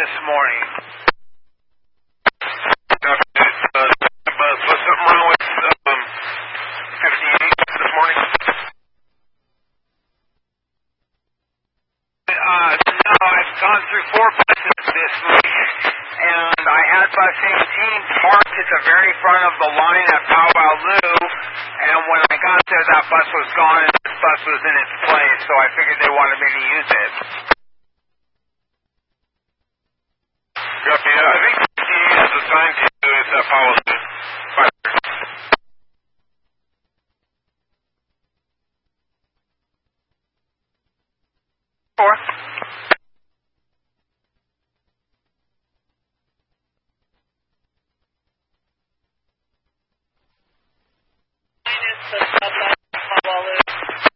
this morning. Was something wrong with 58 this morning? No, I've gone through 4 buses this week, and I had bus 18 parked at the very front of the line at Powwow Lou, and when I got there, that bus was gone, and this bus was in its place, so I figured they wanted me to use it. Copy. I think 58 is assigned to you as a policy. Four.